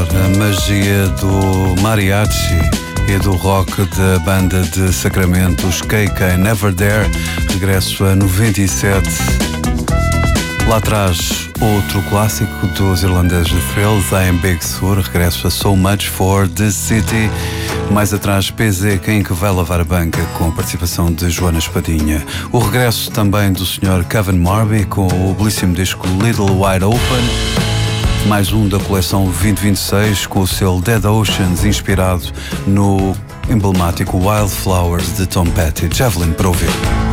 melhor, a magia do mariachi e do rock da banda de Sacramento, os KK Never There, regresso a 97. Lá atrás, outro clássico dos irlandeses de Thrills, I Am Big Sur, regresso a So Much For The City. Mais atrás, PZ, Quem Que Vai Lavar a Banca, com a participação de Joana Espadinha. O regresso também do Sr. Kevin Marby, com o belíssimo disco Little Wide Open. Mais um da coleção 2026, com o selo Dead Oceans, inspirado no emblemático Wildflowers de Tom Petty. Javelin para ouvir.